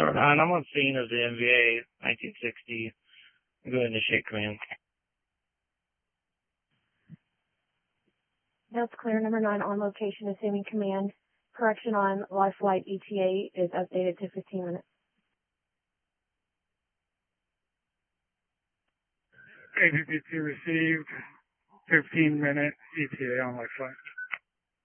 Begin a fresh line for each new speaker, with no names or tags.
Number 9, I'm on scene of the MVA 1960. Go ahead and initiate command.
That's clear. Number 9 on location, assuming command. Correction on live flight ETA is updated to 15 minutes.
APPT received 15-minute ETA on live flight.